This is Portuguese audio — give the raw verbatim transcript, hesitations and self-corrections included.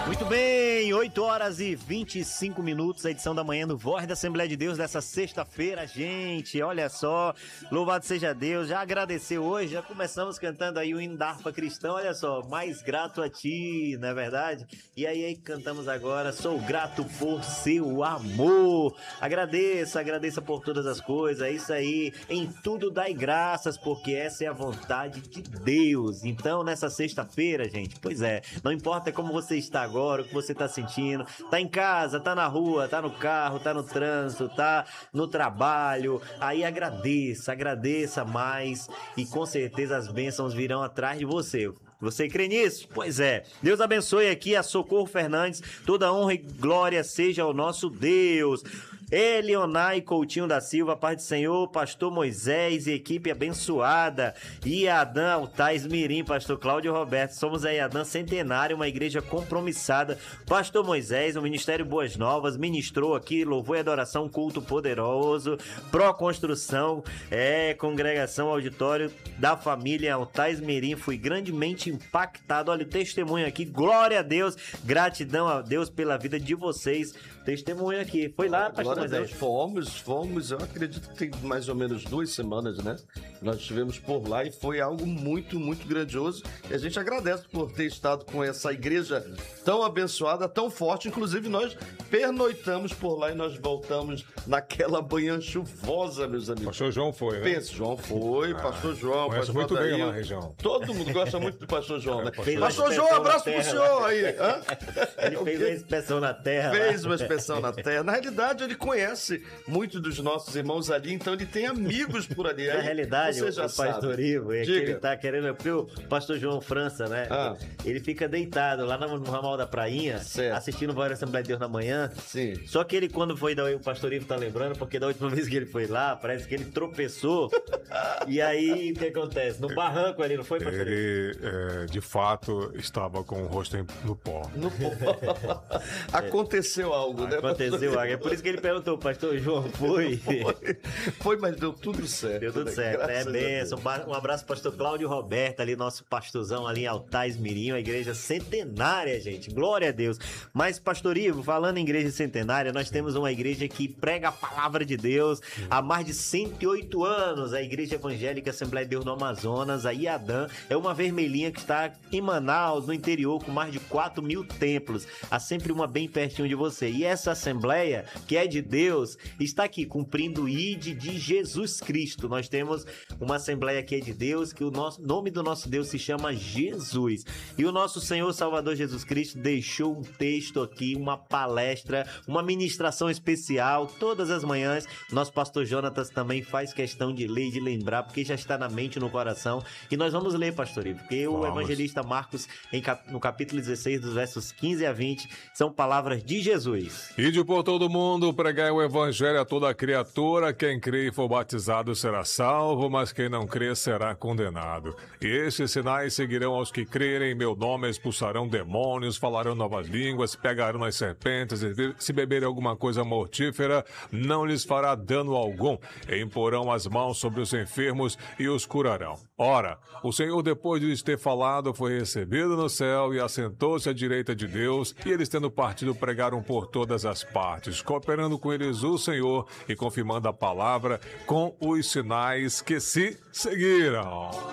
Muito bem, oito horas e vinte e cinco minutos, a edição da manhã do Voz da Assembleia de Deus dessa sexta-feira, gente, olha só, louvado seja Deus, já agradeceu hoje, já começamos cantando aí o hino da harpa cristã, olha só, mais grato a ti, não é verdade? E aí, aí cantamos agora, sou grato por seu amor, agradeça, agradeça por todas as coisas, é isso aí, em tudo dai graças, porque essa é a vontade de Deus. Então, nessa sexta-feira, gente, pois é, não importa como você está agora, agora, o que você tá sentindo, tá em casa, tá na rua, tá no carro, tá no trânsito, tá no trabalho, aí agradeça, agradeça mais e com certeza as bênçãos virão atrás de você. Você crê nisso? Pois é. Deus abençoe aqui a Socorro Fernandes, toda honra e glória seja ao nosso Deus. Elionai Coutinho da Silva, paz do Senhor, pastor Moisés e equipe abençoada. Iadã Altais Mirim, pastor Cláudio Roberto. Somos a Iadã Centenário, uma igreja compromissada. Pastor Moisés, o Ministério Boas Novas, ministrou aqui, louvor e adoração, culto poderoso. Pró-construção, é, congregação, auditório da família Altais Mirim. Fui grandemente impactado. Olha o testemunho aqui, glória a Deus, gratidão a Deus pela vida de vocês. Testemunho aqui, foi lá, pastor Moisés? Deus, fomos, fomos, eu acredito que tem mais ou menos duas semanas, né? Nós estivemos por lá e foi algo muito, muito grandioso. E a gente agradece por ter estado com essa igreja tão abençoada, tão forte. Inclusive, nós pernoitamos por lá e nós voltamos naquela manhã chuvosa, meus amigos. Pastor João foi, né? Pensa, João foi, ah, pastor João, conheço pastor muito Adair, bem lá na região. Todo mundo gosta muito do pastor João, é, né? pastor, pastor João, abraço pro senhor aí. Hã? Ele fez uma inspeção na terra. Fez uma inspeção na terra. Na realidade, ele conhece muito dos nossos irmãos ali, então ele tem amigos por ali. Na aí, realidade, o pastor Ivo, é que ele tá querendo, porque o pastor João França, né? Ah. Ele fica deitado lá no, no ramal da prainha, certo, assistindo o Voz da Assembleia de Deus na manhã. Sim. Só que ele, quando foi, o pastor Ivo tá lembrando, porque da última vez que ele foi lá, parece que ele tropeçou. E aí, o que acontece? No barranco ali, não foi, pastor Ivo? Ele, é, de fato, estava com o rosto no pó. No pó. Aconteceu algo, né? Aconteceu algo. É por isso que ele perguntou, pastor João, foi? Foi, foi, mas deu tudo certo. Deu tudo né? certo, Graças é benção. Um abraço pro pastor Cláudio Roberto, ali, nosso pastorzão ali em Altais Mirim, a igreja centenária, gente. Glória a Deus. Mas, pastor Ivo, falando em igreja centenária, nós temos uma igreja que prega a palavra de Deus há mais de cento e oito anos. A Igreja Evangélica Assembleia de Deus no Amazonas, a Iadã, é uma vermelhinha que está em Manaus, no interior, com mais de quatro mil templos. Há sempre uma bem pertinho de você. E essa assembleia, que é de Deus, está aqui cumprindo o I D de Jesus Cristo. Nós temos uma assembleia que é de Deus, que o nosso, nome do nosso Deus se chama Jesus. E o nosso Senhor Salvador Jesus Cristo deixou um texto aqui, uma palestra, uma ministração especial, todas as manhãs. Nosso pastor Jonatas também faz questão de ler e de lembrar, porque já está na mente e no coração. E nós vamos ler, pastor Ivo, porque vamos. O evangelista Marcos, em cap, no capítulo dezesseis, dos versos quinze a vinte, são palavras de Jesus. Ide por todo mundo, pregai o evangelho a toda criatura, quem crê e for batizado será salvo, mas quem não crê será condenado. E estes sinais seguirão aos que crerem, em meu nome expulsarão demônios, falarão novas línguas, pegarão as serpentes, e se beberem alguma coisa mortífera, não lhes fará dano algum, e imporão as mãos sobre os enfermos e os curarão. Ora, o Senhor, depois de lhes ter falado, foi recebido no céu e assentou-se à direita de Deus, e eles, tendo partido, pregaram por todas as partes, cooperando com eles o Senhor e confirmando a palavra com os sinais que se seguiram.